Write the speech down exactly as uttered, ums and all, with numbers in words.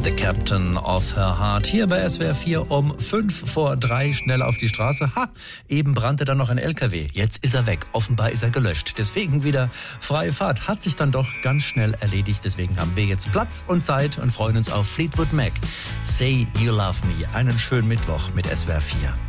The Captain of Her Heart. Hier bei S W R vier um fünf vor drei schnell auf die Straße. Ha, eben brannte dann noch ein L K W. Jetzt ist er weg. Offenbar ist er gelöscht. Deswegen wieder freie Fahrt. Hat sich dann doch ganz schnell erledigt. Deswegen haben wir jetzt Platz und Zeit und freuen uns auf Fleetwood Mac. Say You Love Me. Einen schönen Mittwoch mit S W R vier.